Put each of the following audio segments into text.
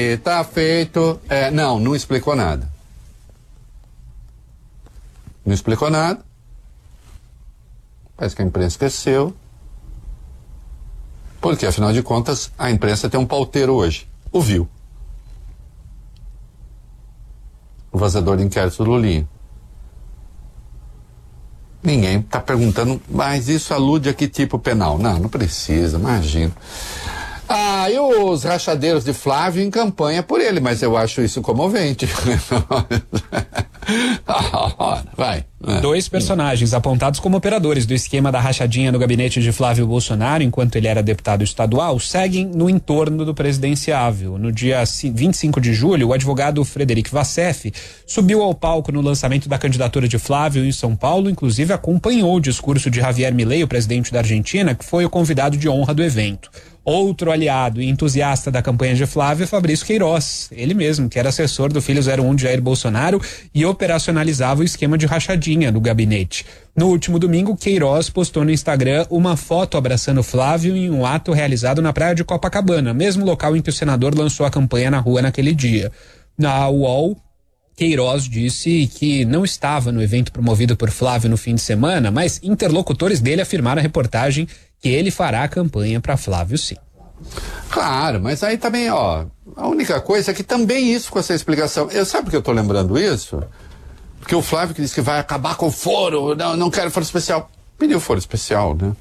tá feito. Não explicou nada. Não explicou nada. Parece que a imprensa esqueceu. Porque, afinal de contas, a imprensa tem um pauteiro hoje. Ouviu. O vazador de inquérito do Lulinha. Ninguém está perguntando, mas isso alude a que tipo penal? Não precisa, imagina. E os rachadeiros de Flávio em campanha por ele, mas eu acho isso comovente. Vai. 2 personagens apontados como operadores do esquema da rachadinha no gabinete de Flávio Bolsonaro, enquanto ele era deputado estadual, seguem no entorno do presidenciável. No dia 25 de julho, o advogado Frederic Vassef subiu ao palco no lançamento da candidatura de Flávio em São Paulo, inclusive acompanhou o discurso de Javier Milei, o presidente da Argentina, que foi o convidado de honra do evento. Outro aliado e entusiasta da campanha de Flávio é Fabrício Queiroz, ele mesmo, que era assessor do filho 01 de Jair Bolsonaro e operacionalizava o esquema de rachadinha no gabinete. No último domingo, Queiroz postou no Instagram uma foto abraçando Flávio em um ato realizado na praia de Copacabana, mesmo local em que o senador lançou a campanha na rua naquele dia. Na UOL, Queiroz disse que não estava no evento promovido por Flávio no fim de semana, mas interlocutores dele afirmaram à reportagem que ele fará a campanha para Flávio, sim. Claro, mas aí também, a única coisa é que também isso com essa explicação, sabe por que eu tô lembrando isso? Porque o Flávio que disse que vai acabar com o foro, não quero foro especial, pediu foro especial, né?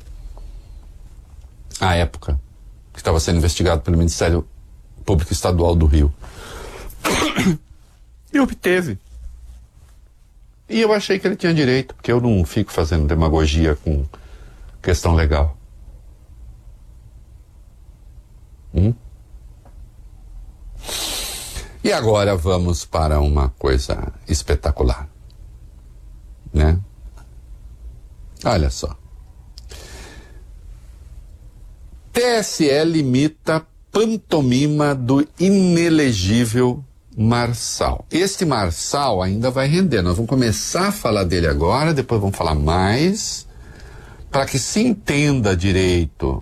À época, que estava sendo investigado pelo Ministério Público Estadual do Rio. E obteve. E eu achei que ele tinha direito, porque eu não fico fazendo demagogia com questão legal. E agora vamos para uma coisa espetacular, né? Olha só. TSE limita pantomima do inelegível Marçal. Este Marçal ainda vai render. Nós vamos começar a falar dele agora, depois vamos falar mais, para que se entenda direito.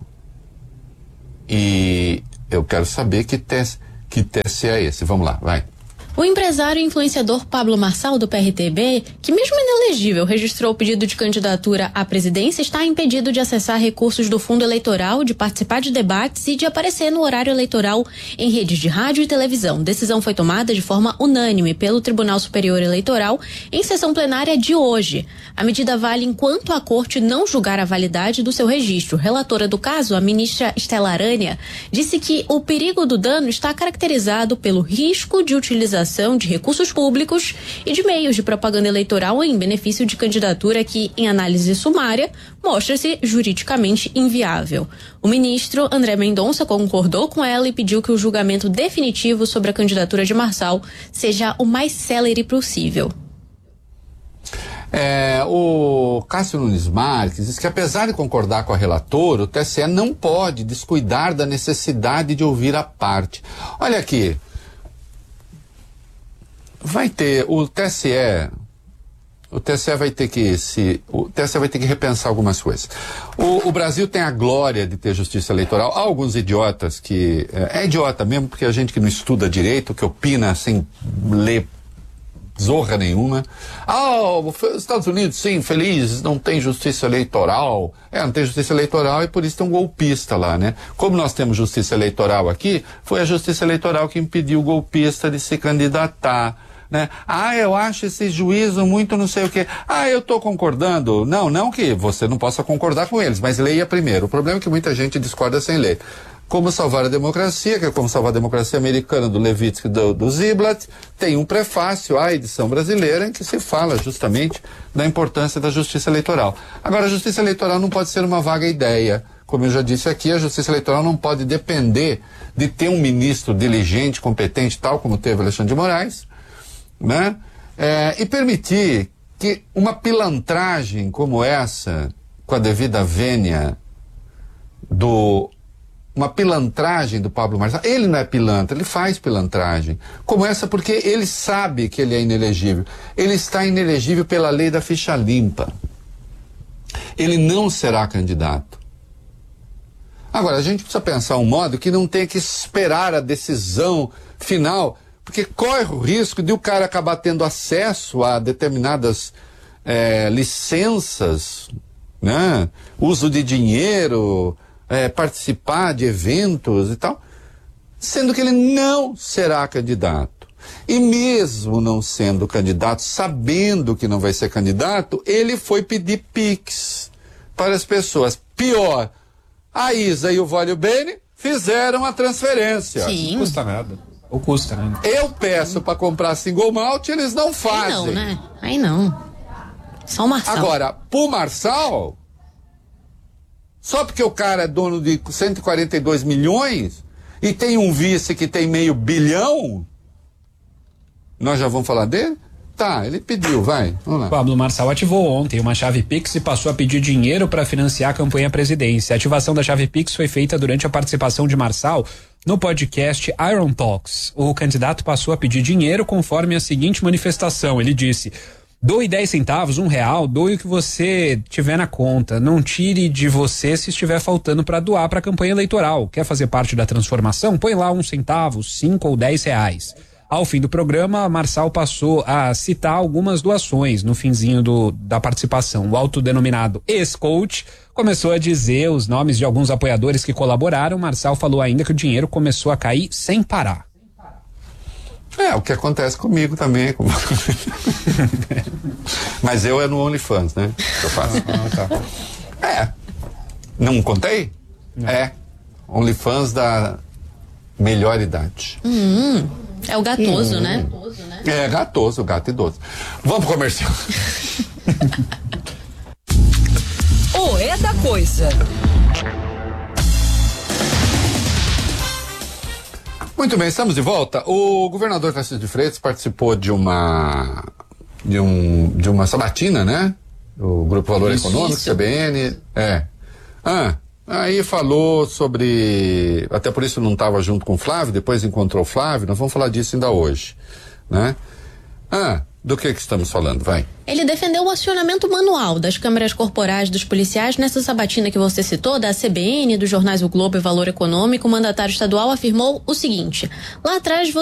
E eu quero saber que TSE é esse. Vamos lá, vai. O empresário e influenciador Pablo Marçal, do PRTB, que mesmo inelegível registrou o pedido de candidatura à presidência, está impedido de acessar recursos do fundo eleitoral, de participar de debates e de aparecer no horário eleitoral em redes de rádio e televisão. Decisão foi tomada de forma unânime pelo Tribunal Superior Eleitoral em sessão plenária de hoje. A medida vale enquanto a corte não julgar a validade do seu registro. Relatora do caso, a ministra Estela Arânia, disse que o perigo do dano está caracterizado pelo risco de utilização de recursos públicos e de meios de propaganda eleitoral em benefício de candidatura que, em análise sumária, mostra-se juridicamente inviável. O ministro André Mendonça concordou com ela e pediu que o julgamento definitivo sobre a candidatura de Marçal seja o mais célere possível. O Cássio Nunes Marques diz que, apesar de concordar com a relatora, o TSE não pode descuidar da necessidade de ouvir a parte. Olha aqui. Vai ter o TSE vai ter que repensar algumas coisas. O Brasil tem a glória de ter justiça eleitoral. Há alguns idiotas que é idiota mesmo, porque a gente que não estuda direito, que opina sem ler zorra nenhuma. Os Estados Unidos, sim, felizes, não tem justiça eleitoral. Não tem justiça eleitoral e por isso tem um golpista lá, né? Como nós temos justiça eleitoral aqui, foi a justiça eleitoral que impediu o golpista de se candidatar, né? Eu acho esse juízo muito não sei o quê. Eu tô concordando. Não que você não possa concordar com eles, mas leia primeiro. O problema é que muita gente discorda sem ler. Como Salvar a Democracia, que é Como Salvar a Democracia Americana, do Levitsky, do Ziblatt, tem um prefácio à edição brasileira em que se fala justamente da importância da justiça eleitoral. Agora, a justiça eleitoral não pode ser uma vaga ideia. Como eu já disse aqui, a justiça eleitoral não pode depender de ter um ministro diligente, competente, tal como teve Alexandre de Moraes, né? E permitir que uma pilantragem como essa, com a devida vênia uma pilantragem do Pablo Marçal, ele não é pilantra, ele faz pilantragem, como essa porque ele sabe que ele é inelegível. Ele está inelegível pela lei da ficha limpa. Ele não será candidato. Agora, a gente precisa pensar um modo que não tenha que esperar a decisão final, porque corre o risco de o cara acabar tendo acesso a determinadas licenças, né? Uso de dinheiro, participar de eventos e tal, sendo que ele não será candidato. E mesmo não sendo candidato, sabendo que não vai ser candidato, ele foi pedir Pix para as pessoas. Pior, a Isa e o Vólio Bene fizeram a transferência. Sim. Não custa nada. Ou custa, né? Eu peço para comprar single malt, eles não fazem. Aí não, né? Aí não. Só o Marçal. Agora, pro Marçal, só porque o cara é dono de 142 milhões e tem um vice que tem $500 milhão, nós já vamos falar dele? Tá, ele pediu, vai, vamos lá. Pablo Marçal ativou ontem uma chave Pix e passou a pedir dinheiro para financiar a campanha à presidência. A ativação da chave Pix foi feita durante a participação de Marçal no podcast Iron Talks. O candidato passou a pedir dinheiro conforme a seguinte manifestação. Ele disse: doe 10 centavos, R$1, doe o que você tiver na conta. Não tire de você se estiver faltando para doar para a campanha eleitoral. Quer fazer parte da transformação? Põe lá 1 centavo, 5 ou 10 reais. Ao fim do programa, Marçal passou a citar algumas doações no finzinho da participação. O autodenominado ex-coach começou a dizer os nomes de alguns apoiadores que colaboraram. Marçal falou ainda que o dinheiro começou a cair sem parar. O que acontece comigo também. Mas eu é no OnlyFans, né? Que eu faço. Tá. Não contei? Não. OnlyFans da melhor idade. É o gatoso, né? É gatoso, gato idoso. Vamos pro comercial. É da coisa. Muito bem, estamos de volta. O governador Tarcísio de Freitas participou de uma sabatina, né? Do Grupo Valor Econômico, CBN. Aí falou sobre, até por isso não estava junto com o Flávio, depois encontrou o Flávio, nós vamos falar disso ainda hoje, né? Do que estamos falando, vai? Ele defendeu o acionamento manual das câmeras corporais dos policiais nessa sabatina que você citou, da CBN, dos jornais O Globo e Valor Econômico. O mandatário estadual afirmou o seguinte: lá atrás